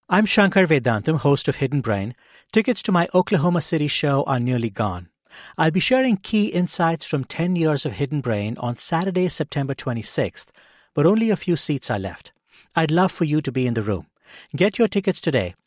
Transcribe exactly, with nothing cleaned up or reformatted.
I'm Shankar Vedantam, host of Hidden Brain. Tickets to my Oklahoma City show are nearly gone. I'll be sharing key insights from ten years of Hidden Brain on Saturday, September twenty-sixth, but only a few seats are left. I'd love for you to be in the room. Get your tickets today